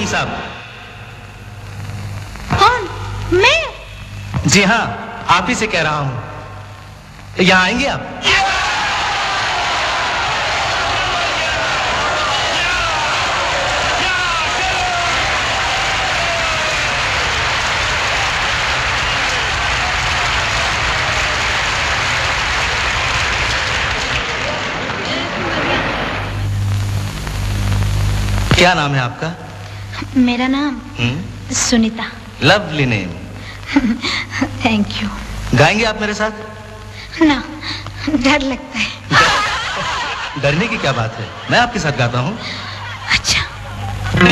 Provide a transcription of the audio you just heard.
साहब। कौन? मैं? जी हाँ, आप ही से कह रहा हूं। यहाँ आएंगे आप? क्या नाम है आपका? मेरा नाम Sunita. Lovely name. Thank you. गाएंगे आप मेरे साथ? ना, डर लगता है। डरने की क्या बात है, मैं आपके साथ गाता हूँ।